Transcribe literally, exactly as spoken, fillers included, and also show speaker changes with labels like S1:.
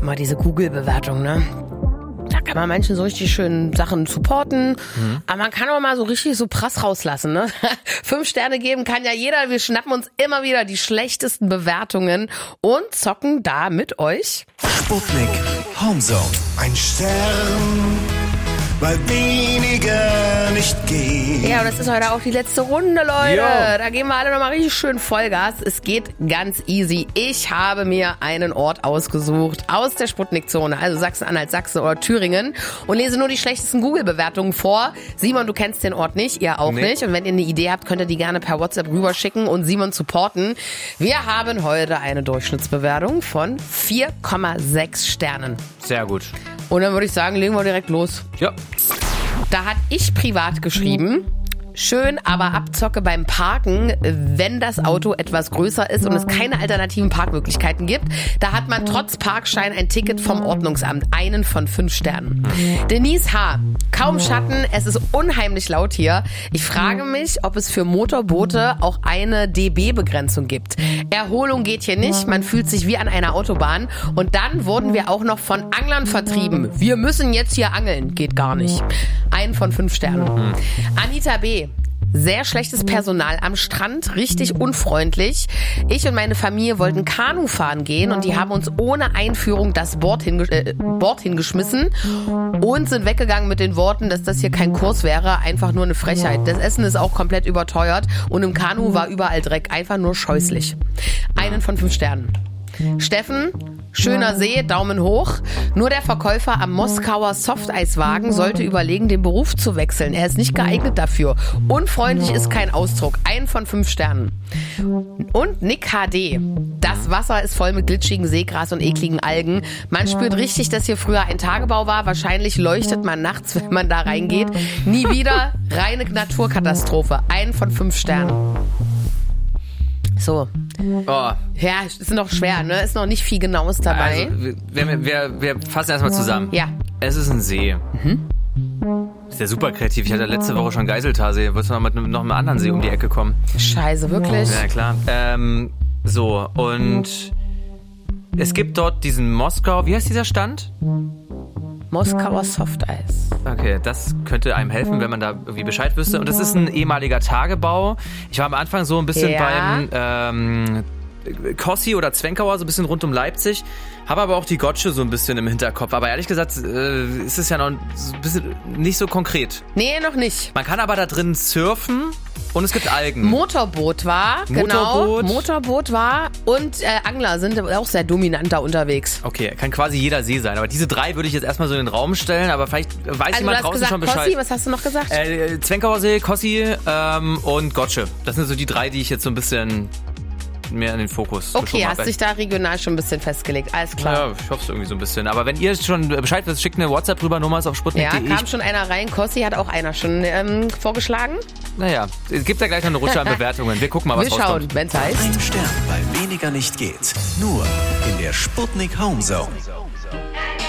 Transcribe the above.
S1: mal diese Google-Bewertung, ne? Da kann man Menschen so richtig schön Sachen supporten, mhm. aber man kann auch mal so richtig so Prass rauslassen, ne? Fünf Sterne geben kann ja jeder. Wir schnappen uns immer wieder die schlechtesten Bewertungen und zocken da mit euch.
S2: Sputnik Homezone. Ein Stern, weil weniger nicht geht.
S1: Ja, und das ist heute auch die letzte Runde, Leute.
S3: Jo.
S1: Da geben wir alle nochmal richtig schön Vollgas. Es geht ganz easy. Ich habe mir einen Ort ausgesucht aus der Sputnik-Zone, also Sachsen-Anhalt, Sachsen oder Thüringen, und lese nur die schlechtesten Google-Bewertungen vor. Simon, du kennst den Ort nicht, ihr auch nee. nicht. Und wenn ihr eine Idee habt, könnt ihr die gerne per WhatsApp rüberschicken und Simon supporten. Wir haben heute eine Durchschnittsbewertung von vier Komma sechs Sternen.
S3: Sehr gut.
S1: Und dann würde ich sagen, legen wir direkt los.
S3: Ja.
S1: Da hat ich privat geschrieben, schön, aber Abzocke beim Parken, wenn das Auto etwas größer ist und es keine alternativen Parkmöglichkeiten gibt. Da hat man trotz Parkschein ein Ticket vom Ordnungsamt, einen von fünf Sternen. Denise H., kaum Schatten, es ist unheimlich laut hier. Ich frage mich, ob es für Motorboote auch eine D B-Begrenzung gibt. Erholung geht hier nicht, man fühlt sich wie an einer Autobahn. Und dann wurden wir auch noch von Anglern vertrieben. Wir müssen jetzt hier angeln, geht gar nicht. Einen von fünf Sternen. Anita B., sehr schlechtes Personal am Strand, richtig unfreundlich. Ich und meine Familie wollten Kanu fahren gehen und die haben uns ohne Einführung das Board, hinge- äh, Board hingeschmissen und sind weggegangen mit den Worten, dass das hier kein Kurs wäre, einfach nur eine Frechheit. Das Essen ist auch komplett überteuert und im Kanu war überall Dreck, einfach nur scheußlich. Einen von fünf Sternen. Steffen, schöner See, Daumen hoch. Nur der Verkäufer am Moskauer Softeiswagen sollte überlegen, den Beruf zu wechseln. Er ist nicht geeignet dafür. Unfreundlich ist kein Ausdruck. Ein von fünf Sternen. Und Nick H D. Das Wasser ist voll mit glitschigen Seegras und ekligen Algen. Man spürt richtig, dass hier früher ein Tagebau war. Wahrscheinlich leuchtet man nachts, wenn man da reingeht. Nie wieder. Reine Naturkatastrophe. Ein von fünf Sternen. So.
S3: Oh.
S1: Ja, ist noch schwer, ne? Ist noch nicht viel Genaues dabei.
S3: Also, wir, wir, wir fassen erstmal zusammen.
S1: Ja.
S3: Es ist ein See.
S1: Mhm.
S3: Ist ja super kreativ. Ich hatte letzte Woche schon Geiseltarsee. Wolltest du noch mit noch einem anderen See um die Ecke kommen?
S1: Scheiße, wirklich?
S3: Ja, klar. Ähm, so, und es gibt dort diesen Moskau, wie heißt dieser Stand?
S1: Moskauer Softeis.
S3: Okay, das könnte einem helfen, wenn man da irgendwie Bescheid wüsste. Und das ist ein ehemaliger Tagebau. Ich war am Anfang so ein bisschen
S1: ja.
S3: beim ähm, Kossi oder Zwenkauer, so ein bisschen rund um Leipzig. Habe aber auch die Gotsche so ein bisschen im Hinterkopf. Aber ehrlich gesagt äh, ist es ja noch ein bisschen nicht so konkret.
S1: Nee, noch nicht.
S3: Man kann aber da drin surfen und es gibt Algen.
S1: Motorboot war,
S3: Motorboot.
S1: genau. Motorboot war und äh, Angler sind auch sehr dominant da unterwegs.
S3: Okay, kann quasi jeder See sein. Aber diese drei würde ich jetzt erstmal so in den Raum stellen. Aber vielleicht weiß
S1: also
S3: jemand
S1: du hast
S3: draußen
S1: gesagt,
S3: schon Bescheid.
S1: Kossi, was hast du noch gesagt?
S3: Äh, Zwenkauer See, Kossi ähm, und Gotsche. Das sind so die drei, die ich jetzt so ein bisschen mehr in den Fokus
S1: Okay, hast dich da regional schon ein bisschen festgelegt. Alles klar.
S3: Ja, ich hoffe es irgendwie so ein bisschen. Aber wenn ihr schon Bescheid wisst, schickt eine WhatsApp rüber, Nummer ist auf sputnik
S1: Ja,
S3: punkt de.
S1: kam schon einer rein. Kossi hat auch einer schon ähm, vorgeschlagen.
S3: Naja, es gibt ja gleich noch eine Rutsche an Bewertungen. Wir gucken mal, was
S1: Wir
S3: rauskommt.
S1: schauen, wenn es heißt.
S2: Ein Stern, weil weniger nicht geht. Nur in der Sputnik Homezone.